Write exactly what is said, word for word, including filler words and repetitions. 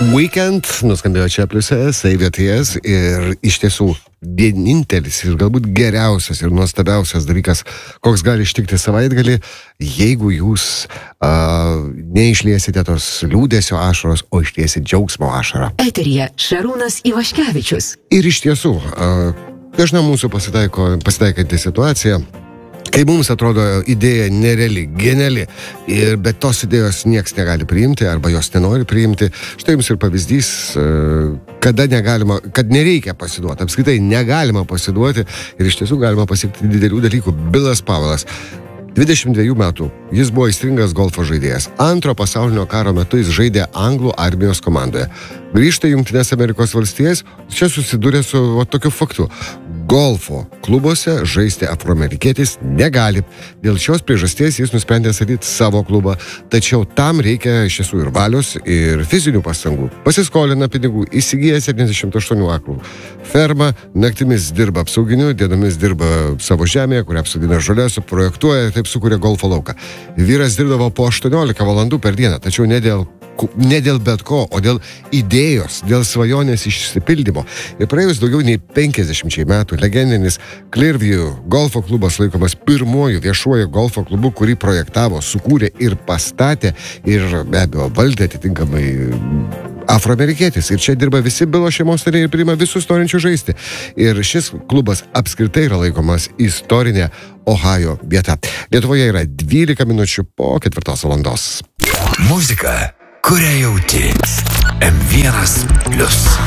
Weekend nuskambėjo čia pliuse, Save Your Tears ir iš tiesų vienintelis ir galbūt geriausias ir nuostabiausias dalykas, koks gali ištikti savaitgalį, jeigu jūs uh, neišliesite tos liūdesio ašaros, o išliesite džiaugsmo ašarą. Eteryje Šarūnas Ivaškevičius. Ir iš tiesų, uh, dažnai mūsų pasitaiko, pasitaikanti situacija, kai mums atrodo idėja nereali, geniali, ir, bet tos idėjos nieks negali priimti arba jos nenori priimti. Štai jums ir pavyzdys, kada negalima, kad nereikia pasiduoti, apskritai negalima pasiduoti ir iš tiesų galima pasiekti didelių dalykų. Bilas Pavelas. dvidešimt dviejų metų. Jis buvo aistringas golfo žaidėjas. Antro pasaulinio karo metu jis žaidė Anglų armijos komandoje. Grįžta į Jungtines Amerikos valstijas, čia susidūrė su o, tokiu faktu. Golfo klubuose žaisti afroamerikietis negali. Dėl šios priežasties jis nusprendė statyti savo klubą, tačiau tam reikia iš tiesų ir valios, ir fizinių pastangų. Pasiskolina pinigų, įsigyja septyniasdešimt aštuonių akrų fermą, naktimis dirba apsauginiu, dienomis dirba savo žemėje, kurią apsodina žolę, suprojektuoja ir taip sukuria golfo lauką. Vyras dirbdavo po aštuoniolika valandų per dieną, tačiau ne dėl ne dėl bet ko, o dėl idėjos, dėl svajonės išsipildymo. Ir praėjus daugiau nei penkiasdešimčiai metų legendinis Clearview golfo klubas laikomas pirmuoju viešuoju golfo klubu, kurį projektavo, sukūrė ir pastatė ir be abejo valdė atitinkamai afroamerikietis. Ir čia dirba visi Bilo šeimos nariai ir priima visus norinčių žaisti. Ir šis klubas apskritai yra laikomas istorinė Ohajo vieta. Lietuvoje yra dvylika minučių po ketvirtos valandos. Muzika, kurią jauti. M vienas plius.